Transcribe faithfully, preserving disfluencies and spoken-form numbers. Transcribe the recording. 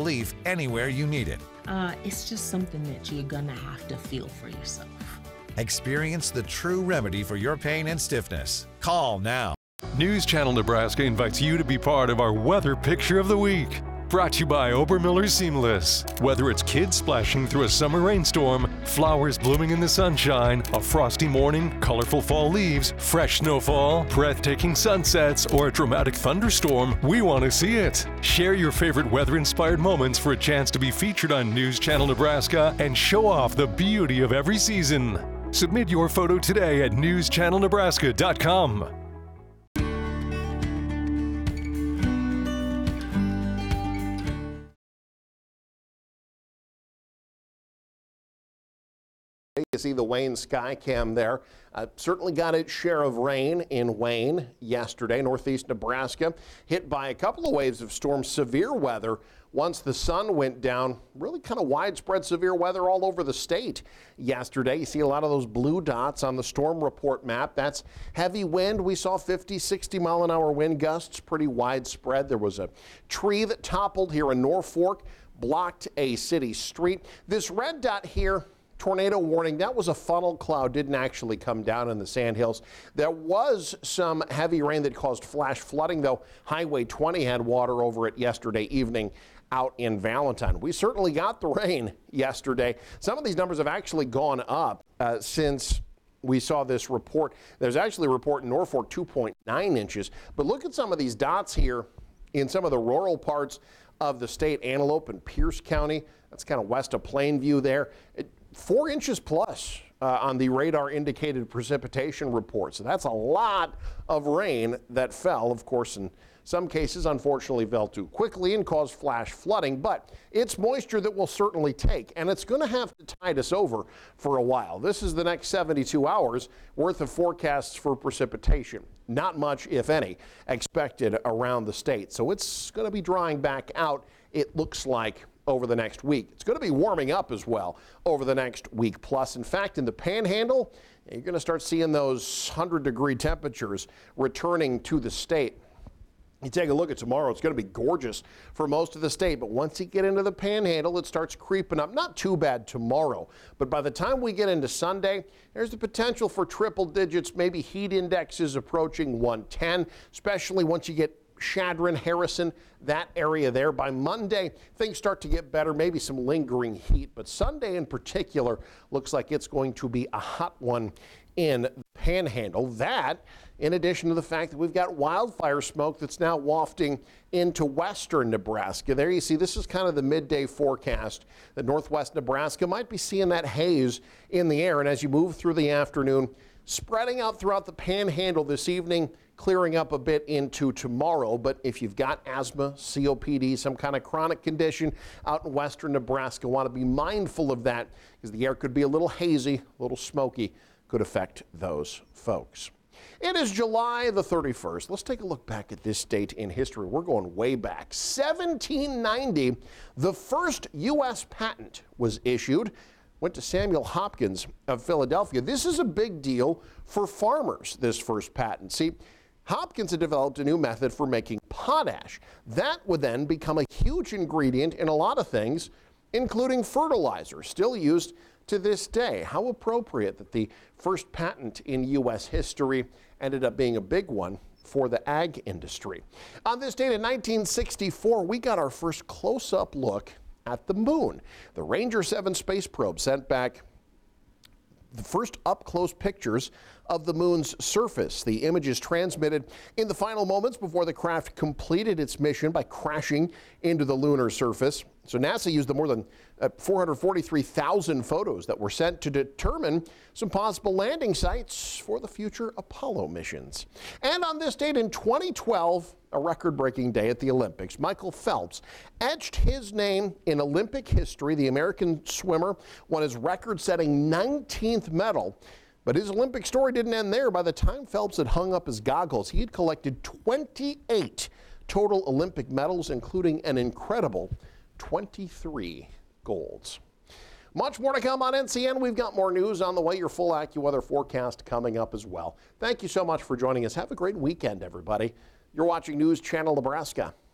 relief anywhere you need it. Uh, it's just something that you're gonna have to feel for yourself. Experience the true remedy for your pain and stiffness. Call now. News Channel Nebraska invites you to be part of our Weather Picture of the Week. Brought to you by Obermiller Seamless. Whether it's kids splashing through a summer rainstorm, flowers blooming in the sunshine, a frosty morning, colorful fall leaves, fresh snowfall, breathtaking sunsets, or a dramatic thunderstorm, we want to see it. Share your favorite weather-inspired moments for a chance to be featured on News Channel Nebraska and show off the beauty of every season. Submit your photo today at news channel nebraska dot com. You see the Wayne Skycam there. Uh, certainly got its share of rain in Wayne yesterday. Northeast Nebraska hit by a couple of waves of storm severe weather. Once the sun went down, really kind of widespread severe weather all over the state yesterday. You see a lot of those blue dots on the storm report map. That's heavy wind. We saw fifty, sixty mile an hour wind gusts, pretty widespread. There was a tree that toppled here in Norfolk, blocked a city street. This red dot here, tornado warning, that was a funnel cloud, didn't actually come down in the Sandhills. There was some heavy rain that caused flash flooding, though. Highway twenty had water over it yesterday evening out in Valentine. We certainly got the rain yesterday. Some of these numbers have actually gone up uh, since we saw this report. There's actually a report in Norfolk, two point nine inches. But look at some of these dots here in some of the rural parts of the state. Antelope and Pierce County, that's kind of west of Plainview there. It, Four inches plus uh, on the radar indicated precipitation report. So that's a lot of rain that fell. Of course, in some cases, unfortunately, fell too quickly and caused flash flooding. But it's moisture that we'll certainly take, and it's going to have to tide us over for a while. This is the next seventy-two hours worth of forecasts for precipitation. Not much, if any, expected around the state. So it's going to be drying back out, it looks like, over the next week. It's going to be warming up as well over the next week plus. In fact, in the Panhandle, you're going to start seeing those one hundred degree temperatures returning to the state. You take a look at tomorrow, it's going to be gorgeous for most of the state, but once you get into the Panhandle, it starts creeping up. Not too bad tomorrow, but by the time we get into Sunday, there's the potential for triple digits, maybe heat indexes approaching one ten, especially once you get Chadron, Harrison, that area there. By Monday, things start to get better, maybe some lingering heat, but Sunday in particular looks like it's going to be a hot one in the Panhandle. That, in addition to the fact that we've got wildfire smoke that's now wafting into western Nebraska. There you see, this is kind of the midday forecast that northwest Nebraska might be seeing that haze in the air, and as you move through the afternoon, spreading out throughout the Panhandle this evening, clearing up a bit into tomorrow. But if you've got asthma, C O P D, some kind of chronic condition out in western Nebraska, want to be mindful of that because the air could be a little hazy, a little smoky, could affect those folks. It is July the thirty-first. Let's take a look back at this date in history. We're going way back. seventeen ninety, the first U S patent was issued. Went to Samuel Hopkins of Philadelphia. This is a big deal for farmers, this first patent. See, Hopkins had developed a new method for making potash. That would then become a huge ingredient in a lot of things, including fertilizer, still used to this day. How appropriate that the first patent in U S history ended up being a big one for the ag industry. On this date in nineteen sixty-four, we got our first close-up look at the moon. The Ranger seven space probe sent back the first up-close pictures of the moon's surface. The images transmitted in the final moments before the craft completed its mission by crashing into the lunar surface. So NASA used the more than uh, four hundred forty-three thousand photos that were sent to determine some possible landing sites for the future Apollo missions. And on this date in twenty twelve, a record-breaking day at the Olympics, Michael Phelps etched his name in Olympic history. The American swimmer won his record-setting nineteenth medal. But his Olympic story didn't end there. By the time Phelps had hung up his goggles, he had collected twenty-eight total Olympic medals, including an incredible twenty-three golds. Much more to come on N C N. We've got more news on the way. Your full AccuWeather forecast coming up as well. Thank you so much for joining us. Have a great weekend, everybody. You're watching News Channel Nebraska.